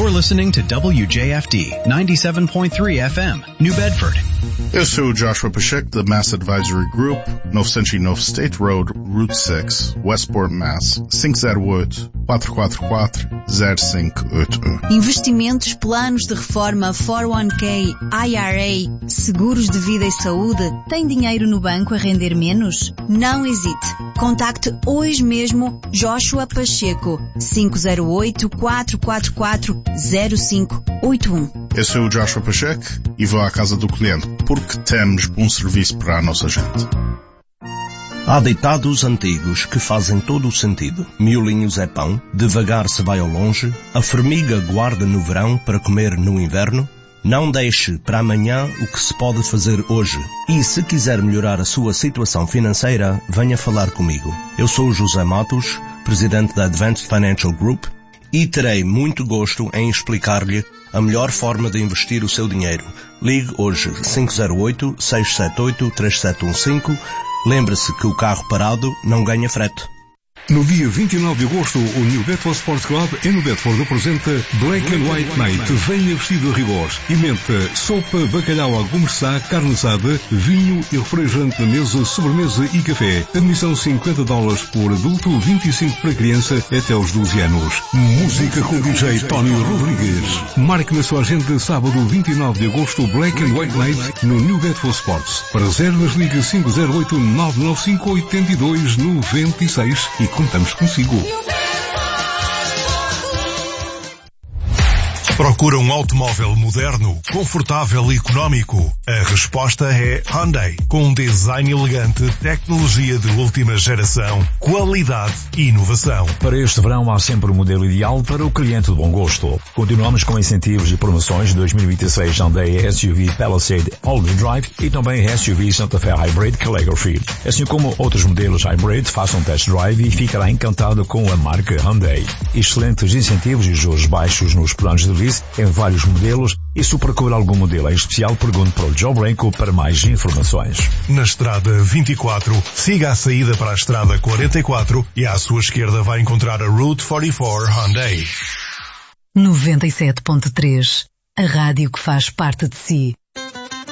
You're listening to WJFD 97.3 FM, New Bedford. Eu sou o Joshua Pacheco da Mass Advisory Group, 909 State Road, Route 6, Westport, Mass. 508-444-0581. Investimentos, planos de reforma, 401k, IRA, seguros de vida e saúde. Tem dinheiro no banco a render menos? Não hesite. Contacte hoje mesmo Joshua Pacheco, 508-444-0581. Eu sou o Joshua Pacheco e vou à casa do cliente porque temos bom serviço para a nossa gente. Há ditados antigos que fazem todo o sentido. Miolinhos é pão, devagar se vai ao longe, a formiga guarda no verão para comer no inverno. Não deixe para amanhã o que se pode fazer hoje. E se quiser melhorar a sua situação financeira, venha falar comigo. Eu sou o José Matos, presidente da Advanced Financial Group, e terei muito gosto em explicar-lhe a melhor forma de investir o seu dinheiro. Ligue hoje 508-678-3715. Lembre-se que o carro parado não ganha frete. No dia 29 de agosto, o New Bedford Sports Club em New Bedford apresenta Black and White Night. Venha vestido a rigor. E menta, sopa, bacalhau à gourmet, carne assada, vinho e refrigerante na mesa, sobremesa e café. Admissão $50 por adulto, 25 para criança até aos 12 anos. Música com DJ Tony Rodrigues. Marque na sua agenda sábado 29 de agosto Black and White Night no New Bedford Sports. Para reservas ligue 508-995-8296 e contamos consigo. Procura um automóvel moderno, confortável e económico? A resposta é Hyundai. Com um design elegante, tecnologia de última geração, qualidade e inovação. Para este verão há sempre o modelo ideal para o cliente de bom gosto. Continuamos com incentivos e promoções de 2026 Hyundai SUV Palisade All-Wheel Drive e também SUV Santa Fe Hybrid Calligraphy. Assim como outros modelos Hybrid, faça um test drive e ficará encantado com a marca Hyundai. Excelentes incentivos e juros baixos nos planos de lease em vários modelos, e se procura algum modelo em especial, pergunte para o Joe Branco para mais informações. Na estrada 24, siga a saída para a estrada 44 e à sua esquerda vai encontrar a Route 44 Hyundai. 97.3, a rádio que faz parte de si.